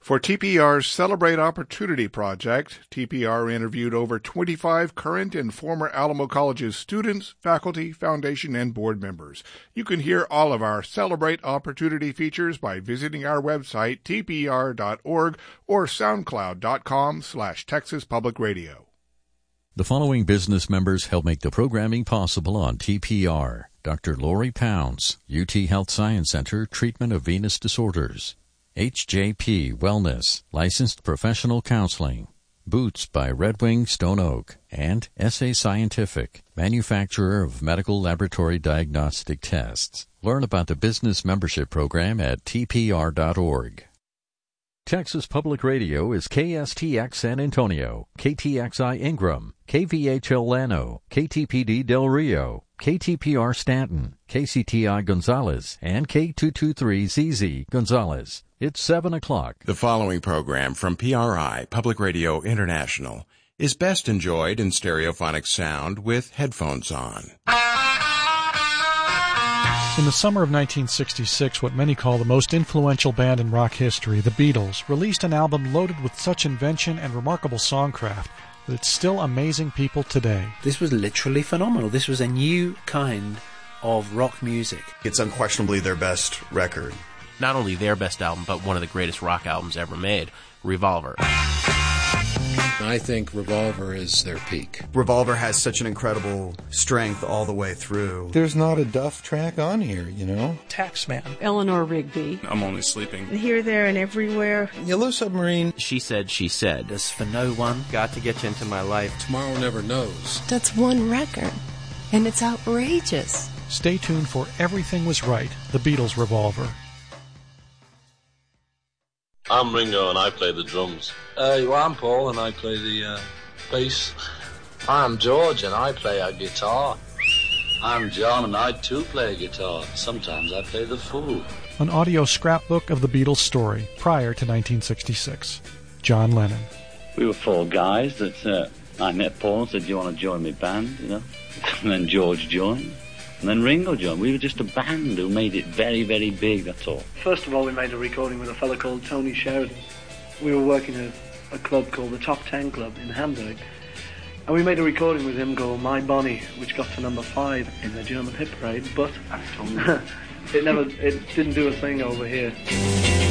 For TPR's Celebrate Opportunity project, TPR interviewed over 25 current and former Alamo College's students, faculty, foundation, and board members. You can hear all of our Celebrate Opportunity features by visiting our website, tpr.org, or soundcloud.com/Texas Public Radio. The following business members help make the programming possible on TPR. Dr. Lori Pounds, UT Health Science Center, Treatment of Venous Disorders. HJP Wellness, Licensed Professional Counseling. Boots by Red Wing Stone Oak. And SA Scientific, manufacturer of medical laboratory diagnostic tests. Learn about the business membership program at tpr.org. Texas Public Radio is KSTX San Antonio, KTXI Ingram, KVHL Llano, KTPD Del Rio, KTPR Stanton, KCTI Gonzales, and K223ZZ Gonzales. It's 7 o'clock. The following program from PRI, Public Radio International, is best enjoyed in stereophonic sound with headphones on. In the summer of 1966, what many call the most influential band in rock history, the Beatles, released an album loaded with such invention and remarkable songcraft that it's still amazing people today. This was literally phenomenal. This was a new kind of rock music. It's unquestionably their best record. Not only their best album, but one of the greatest rock albums ever made, Revolver. I think Revolver is their peak. Revolver has such an incredible strength all the way through. There's not a Duff track on here, you know? Taxman. Eleanor Rigby. I'm Only Sleeping. Here, There, and Everywhere. Yellow Submarine. She Said, She Said. As for No One. Got to Get You Into My Life. Tomorrow Never Knows. That's one record, and it's outrageous. Stay tuned for Everything Was Right, the Beatles' Revolver. I'm Ringo, and I play the drums. I'm Paul, and I play the bass. I'm George, and I play a guitar. I'm John, and I too play a guitar. Sometimes I play the fool. An audio scrapbook of the Beatles' story prior to 1966. John Lennon. We were four guys that I met Paul and said, do you want to join my band, you know? And then George joined. And then Ringo joined. We were just a band who made it very, very big, that's all. First of all, we made a recording with a fellow called Tony Sheridan. We were working at a club called the Top 10 Club in Hamburg. And we made a recording with him called My Bonnie, which got to number 5 in the German hit parade, but it didn't do a thing over here.